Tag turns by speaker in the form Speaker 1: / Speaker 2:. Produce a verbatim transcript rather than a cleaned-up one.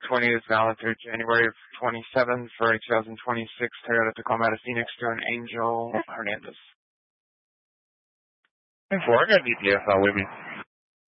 Speaker 1: twenty is valid through January of twenty-seven for a two thousand twenty-six Toyota Tacoma out of Phoenix to an Angel Hernandez.
Speaker 2: And four, I got an E T S out with me.